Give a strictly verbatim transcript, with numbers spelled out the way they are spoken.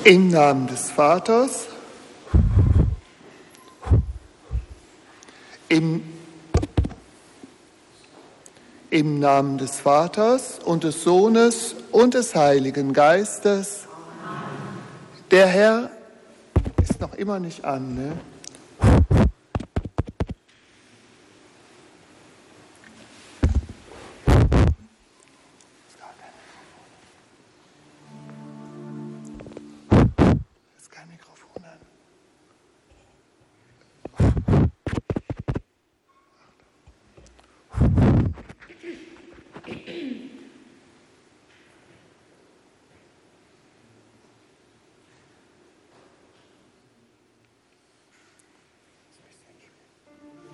Im Namen des Vaters, im, im Namen des Vaters und des Sohnes und des Heiligen Geistes. Der Herr ist noch immer nicht an, ne?